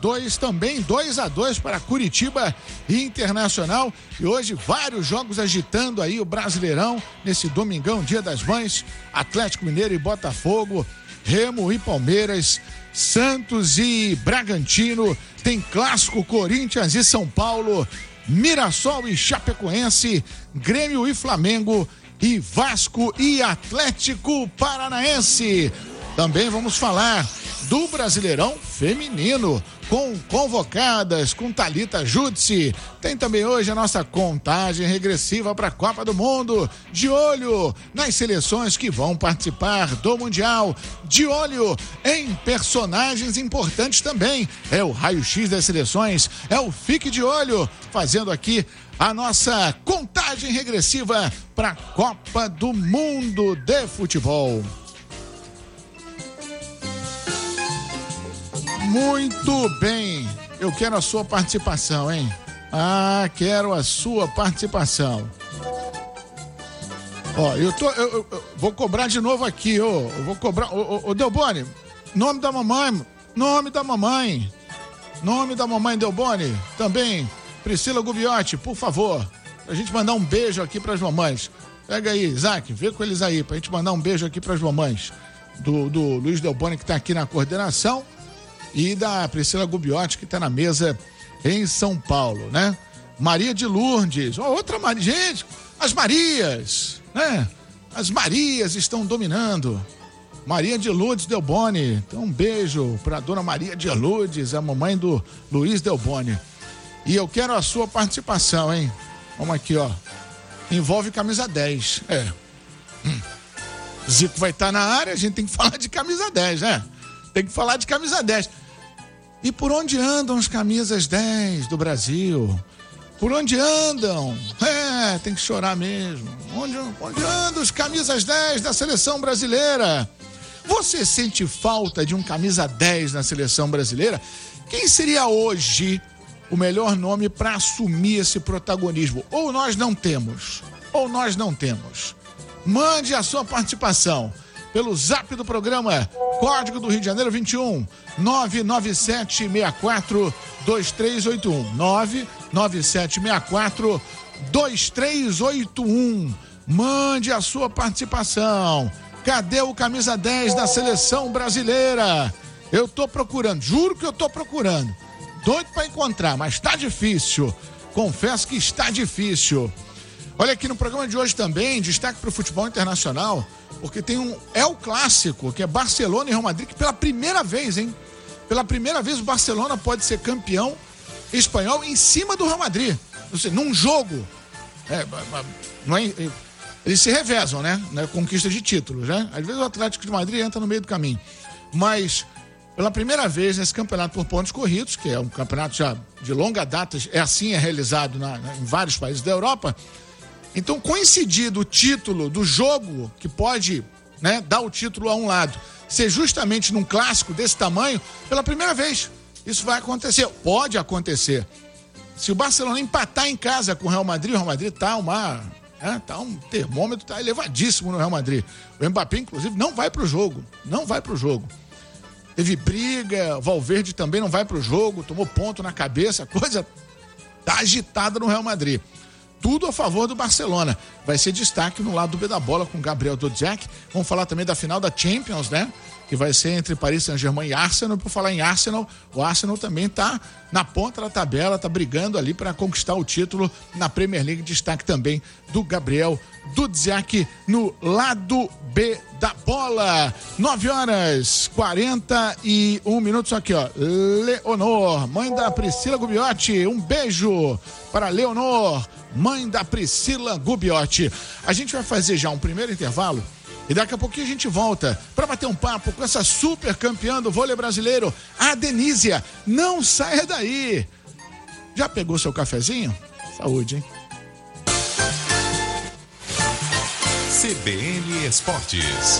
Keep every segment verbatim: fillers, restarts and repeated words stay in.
dois, também dois a dois para Curitiba e Internacional. E hoje vários jogos agitando aí o Brasileirão nesse domingão, Dia das Mães. Atlético Mineiro e Botafogo, Remo e Palmeiras, Santos e Bragantino, tem clássico Corinthians e São Paulo, Mirassol e Chapecoense, Grêmio e Flamengo e Vasco e Atlético Paranaense. Também vamos falar do Brasileirão Feminino, com convocadas, com Thalita Júdice. Tem também hoje a nossa contagem regressiva para a Copa do Mundo. De olho nas seleções que vão participar do Mundial. De olho em personagens importantes também. É o raio-x das seleções, é o Fique de Olho, fazendo aqui a nossa contagem regressiva para a Copa do Mundo de Futebol. Muito bem, eu quero a sua participação, hein? Ah, quero a sua participação. Ó, eu tô, eu, eu, eu vou cobrar de novo aqui, ó, eu vou cobrar, ô, ô, ô Delboni, nome da mamãe, nome da mamãe, nome da mamãe Delboni, também, Priscila Gubiotti, por favor, pra gente mandar um beijo aqui pras mamães. Pega aí, Isaac, vê com eles aí, pra gente mandar um beijo aqui pras mamães do, do Luiz Delboni, que tá aqui na coordenação, e da Priscila Gubiotti, que está na mesa em São Paulo, né? Maria de Lourdes, oh, outra Maria, gente, as Marias, né? As Marias estão dominando. Maria de Lourdes Delboni, então um beijo para a dona Maria de Lourdes, a mamãe do Luiz Delboni. E eu quero a sua participação, hein? Vamos aqui, ó. Envolve camisa dez, é. Hum. Zico vai estar tá na área, a gente tem que falar de camisa dez, né? Tem que falar de camisa dez. E por onde andam as camisas dez do Brasil? Por onde andam? É, tem que chorar mesmo. Onde, onde andam os camisas dez da seleção brasileira? Você sente falta de um camisa dez na seleção brasileira? Quem seria hoje o melhor nome para assumir esse protagonismo? Ou nós não temos, ou nós não temos. Mande a sua participação pelo zap do programa, código do Rio de Janeiro vinte e um, nove nove sete seis quatro dois três oito um, nove nove sete seis quatro dois três oito um. Mande a sua participação. Cadê o camisa dez da seleção brasileira? Eu tô procurando, juro que eu tô procurando. Doido para encontrar, mas tá difícil. Confesso que está difícil. Olha aqui no programa de hoje também, destaque para o futebol internacional, porque tem um é o clássico, que é Barcelona e Real Madrid, que pela primeira vez, hein? Pela primeira vez o Barcelona pode ser campeão espanhol em cima do Real Madrid. Ou seja, num jogo. É, não é, eles se revezam, né? Na conquista de títulos, né? Às vezes o Atlético de Madrid entra no meio do caminho. Mas, pela primeira vez nesse campeonato por pontos corridos, que é um campeonato já de longa data, é assim é realizado na, na, em vários países da Europa. Então, coincidido o título do jogo, que pode, né, dar o título a um lado, ser justamente num clássico desse tamanho, pela primeira vez. Isso vai acontecer, pode acontecer. Se o Barcelona empatar em casa com o Real Madrid, o Real Madrid tá uma, né, tá um termômetro, tá elevadíssimo no Real Madrid. O Mbappé, inclusive, não vai pro jogo, não vai pro jogo. Teve briga, Valverde também não vai pro jogo, tomou ponto na cabeça, a coisa tá agitada no Real Madrid. Tudo a favor do Barcelona. Vai ser destaque no lado do B da bola com Gabriel Dodziak. Vamos falar também da final da Champions, né? Que vai ser entre Paris Saint-Germain e Arsenal. Por falar em Arsenal, o Arsenal também tá na ponta da tabela, tá brigando ali para conquistar o título na Premier League. Destaque também do Gabriel Dodziak no lado B da bola. nove horas, quarenta e um minutos aqui, ó. Leonor, mãe da Priscila Gubiotti. Um beijo para Leonor, mãe da Priscila Gubiotti. A gente vai fazer já um primeiro intervalo e daqui a pouquinho a gente volta para bater um papo com essa super campeã do vôlei brasileiro, a Denísia. Não saia daí. Já pegou seu cafezinho? Saúde, hein? C B N Esportes.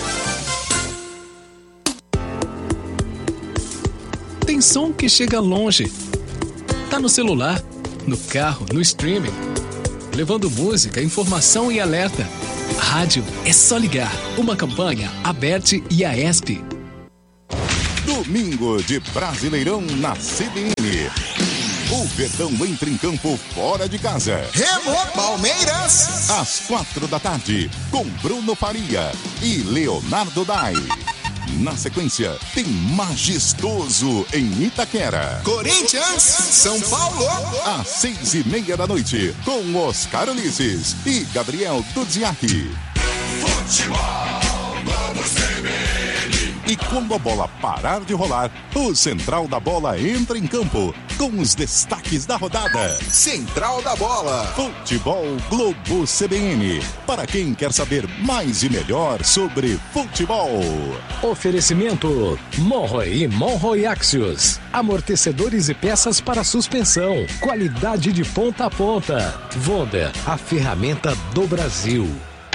Tem som que chega longe. Tá no celular, no carro, no streaming, levando música, informação e alerta. Rádio é só ligar. Uma campanha Aberte e A E S P. Do Domingo de Brasileirão na C B N. O Verdão entra em campo fora de casa. Remo Palmeiras. Às quatro da tarde, com Bruno Faria e Leonardo Dai. Na sequência, tem Majestoso em Itaquera. Corinthians, São Paulo. Às seis e meia da noite, com Oscar Ulisses e Gabriel Dudziak. Futebol, vamos C B N. E quando a bola parar de rolar, o Central da Bola entra em campo com os destaques da rodada. Central da Bola. Futebol Globo C B N. Para quem quer saber mais e melhor sobre futebol. Oferecimento Monroe e Monroe Axios. Amortecedores e peças para suspensão. Qualidade de ponta a ponta. Wonder, a ferramenta do Brasil.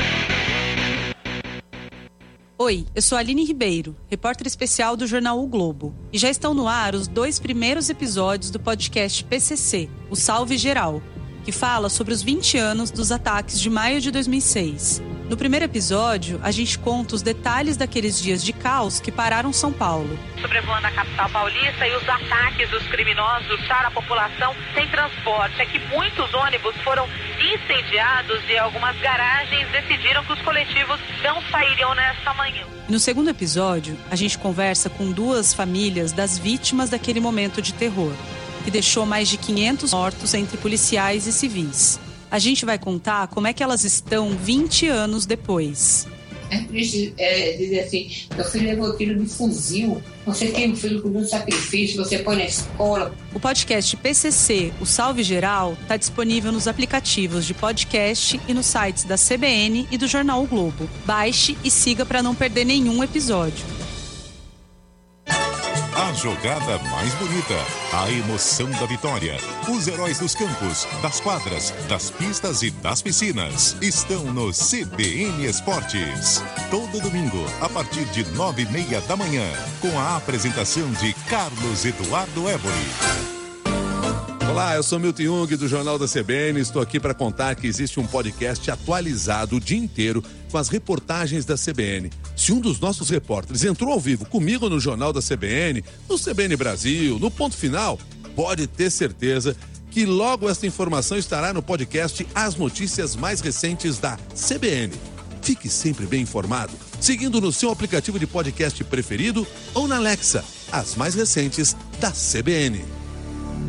Oi, eu sou a Aline Ribeiro, repórter especial do jornal O Globo. E já estão no ar os dois primeiros episódios do podcast P C C, o Salve Geral, que fala sobre os vinte anos dos ataques de maio de dois mil e seis. No primeiro episódio, a gente conta os detalhes daqueles dias de caos que pararam São Paulo. Sobrevoando a capital paulista e os ataques dos criminosos deixaram a população sem transporte. É que muitos ônibus foram incendiados e algumas garagens decidiram que os coletivos não sairiam nesta manhã. No segundo episódio, a gente conversa com duas famílias das vítimas daquele momento de terror, que deixou mais de quinhentos mortos entre policiais e civis. A gente vai contar como é que elas estão vinte anos depois. É triste é, dizer assim, meu filho levou tiro de fuzil, você tem um filho com um sacrifício, você põe na escola. O podcast P C C, o Salve Geral, está disponível nos aplicativos de podcast e nos sites da C B N e do Jornal O Globo. Baixe e siga para não perder nenhum episódio. A jogada mais bonita, a emoção da vitória, os heróis dos campos, das quadras, das pistas e das piscinas estão no C B N Esportes. Todo domingo, a partir de nove e meia da manhã, com a apresentação de Carlos Eduardo Évori. Olá, eu sou Milton Jung do Jornal da C B N. Estou aqui para contar que existe um podcast atualizado o dia inteiro com as reportagens da C B N. Se um dos nossos repórteres entrou ao vivo comigo no Jornal da C B N, no C B N Brasil, no Ponto Final, pode ter certeza que logo esta informação estará no podcast As Notícias Mais Recentes da C B N. Fique sempre bem informado, seguindo no seu aplicativo de podcast preferido ou na Alexa, as mais recentes da C B N.